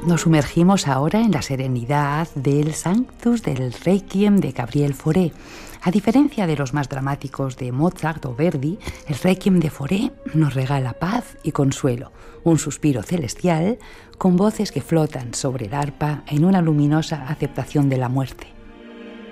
Nos sumergimos ahora en la serenidad del Sanctus del Requiem de Gabriel Fauré. A diferencia de los más dramáticos de Mozart o Verdi, el Requiem de Fauré nos regala paz y consuelo, un suspiro celestial con voces que flotan sobre el arpa en una luminosa aceptación de la muerte.